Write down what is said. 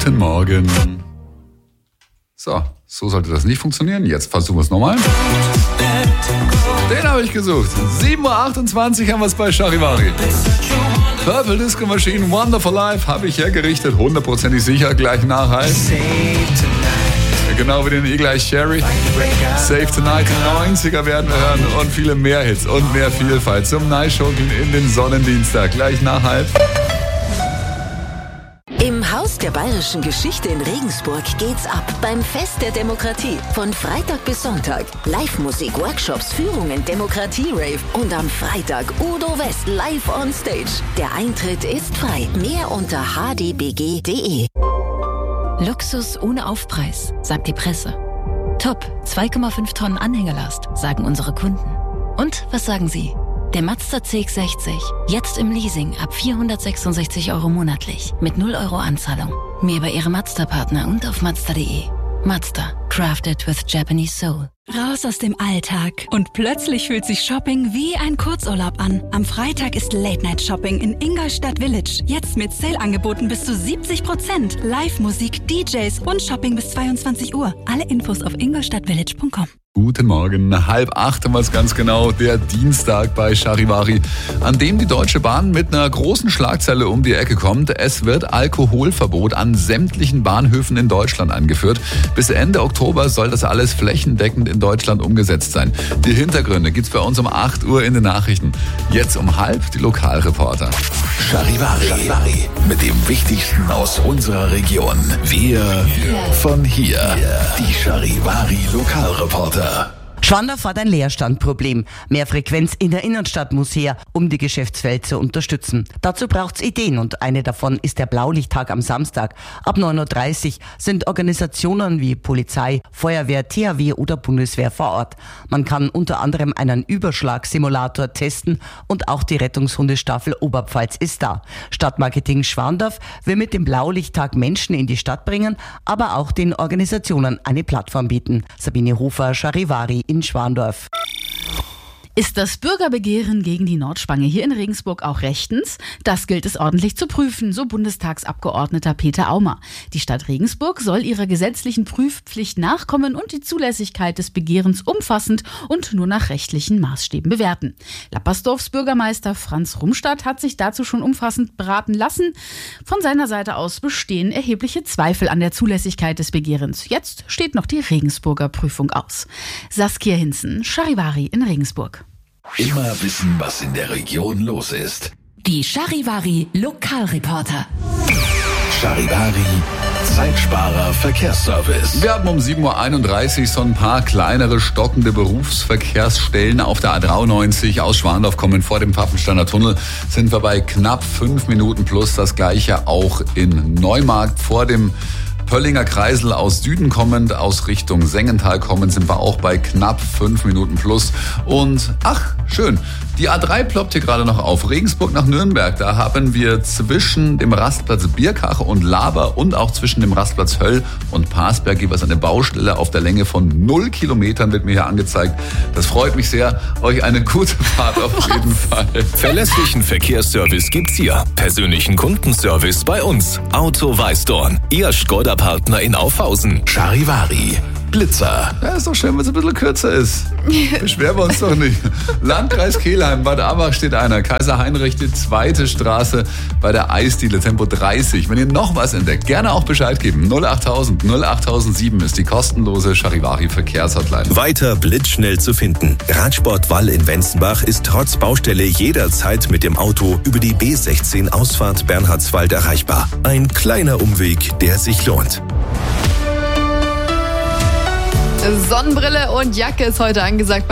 Guten Morgen. So sollte das nicht funktionieren. Jetzt versuchen wir es nochmal. Den habe ich gesucht. 7.28 Uhr haben wir es bei Charivari. Purple Disco Machine, Wonderful Life habe ich hergerichtet. 100% sicher, gleich nach Hype. Genau wie den Eagle-Eye Cherry. Save Tonight, die 90er werden wir hören und viele mehr Hits und mehr Vielfalt zum Neischunkeln in den Sonnendienstag. Gleich nach Hype. Im Haus der bayerischen Geschichte in Regensburg geht's ab beim Fest der Demokratie. Von Freitag bis Sonntag. Live-Musik, Workshops, Führungen, Demokratie-Rave und am Freitag Udo West live on stage. Der Eintritt ist frei. Mehr unter hdbg.de. Luxus ohne Aufpreis, sagt die Presse. Top, 2,5 Tonnen Anhängerlast, sagen unsere Kunden. Und was sagen Sie? Der Mazda CX-60, jetzt im Leasing ab 466 € monatlich, mit 0 € Anzahlung. Mehr bei Ihrem Mazda-Partner und auf Mazda.de. Mazda, crafted with Japanese soul. Raus aus dem Alltag. Und plötzlich fühlt sich Shopping wie ein Kurzurlaub an. Am Freitag ist Late-Night-Shopping in Ingolstadt Village. Jetzt mit Sale-Angeboten bis zu 70%. Live-Musik, DJs und Shopping bis 22 Uhr. Alle Infos auf ingolstadtvillage.com. Guten Morgen, 7:30 haben wir es ganz genau, der Dienstag bei Charivari, an dem die Deutsche Bahn mit einer großen Schlagzeile um die Ecke kommt. Es wird Alkoholverbot an sämtlichen Bahnhöfen in Deutschland eingeführt. Bis Ende Oktober soll das alles flächendeckend in Deutschland umgesetzt sein. Die Hintergründe gibt's bei uns um 8 Uhr in den Nachrichten. Jetzt um 7:30 die Lokalreporter. Charivari. Mit dem Wichtigsten aus unserer Region. Wir von hier. Die Charivari Lokalreporter. Schwandorf hat ein Leerstandproblem. Mehr Frequenz in der Innenstadt muss her, um die Geschäftswelt zu unterstützen. Dazu braucht's Ideen und eine davon ist der Blaulichttag am Samstag. Ab 9.30 Uhr sind Organisationen wie Polizei, Feuerwehr, THW oder Bundeswehr vor Ort. Man kann unter anderem einen Überschlagssimulator testen und auch die Rettungshundestaffel Oberpfalz ist da. Stadtmarketing Schwandorf will mit dem Blaulichttag Menschen in die Stadt bringen, aber auch den Organisationen eine Plattform bieten. Sabine Hofer, Charivari in Schwandorf. Ist das Bürgerbegehren gegen die Nordspange hier in Regensburg auch rechtens? Das gilt es ordentlich zu prüfen, so Bundestagsabgeordneter Peter Aumer. Die Stadt Regensburg soll ihrer gesetzlichen Prüfpflicht nachkommen und die Zulässigkeit des Begehrens umfassend und nur nach rechtlichen Maßstäben bewerten. Lappersdorfs Bürgermeister Franz Rumstadt hat sich dazu schon umfassend beraten lassen. Von seiner Seite aus bestehen erhebliche Zweifel an der Zulässigkeit des Begehrens. Jetzt steht noch die Regensburger Prüfung aus. Saskia Hinzen, Charivari in Regensburg. Immer wissen, was in der Region los ist. Die Charivari Lokalreporter. Charivari, Zeitsparer Verkehrsservice. Wir haben um 7.31 Uhr so ein paar kleinere stockende Berufsverkehrsstellen auf der A93 aus Schwandorf kommen. Vor dem Pfaffensteiner Tunnel sind wir bei knapp 5 Minuten plus. Das gleiche auch in Neumarkt vor dem Pöllinger Kreisel aus Süden kommend, aus Richtung Sengenthal kommend, sind wir auch bei knapp 5 Minuten plus. Und ach, schön, die A3 ploppt hier gerade noch auf. Regensburg nach Nürnberg, da haben wir zwischen dem Rastplatz Birkach und Laber und auch zwischen dem Rastplatz Höll und Parsberg jeweils eine Baustelle auf der Länge von 0 Kilometern wird mir hier angezeigt. Das freut mich sehr. Euch eine gute Fahrt auf jeden Fall. Verlässlichen Verkehrsservice gibt's hier. Persönlichen Kundenservice bei uns. Auto Weißdorn. Ihr Skoda-Partner in Aufhausen. Charivari. Blitzer. Ja, ist doch schön, wenn es ein bisschen kürzer ist. Beschweren wir uns doch nicht. Landkreis Kelheim, Bad Ambach steht einer. Kaiser Heinrich, die 2. Straße bei der Eisdiele, Tempo 30. Wenn ihr noch was entdeckt, gerne auch Bescheid geben. 08000 08007 ist die kostenlose Charivari Verkehrshotline. Weiter blitzschnell zu finden. Radsportwall in Wenzenbach ist trotz Baustelle jederzeit mit dem Auto über die B16 Ausfahrt Bernhardswald erreichbar. Ein kleiner Umweg, der sich lohnt. Sonnenbrille und Jacke ist heute angesagt.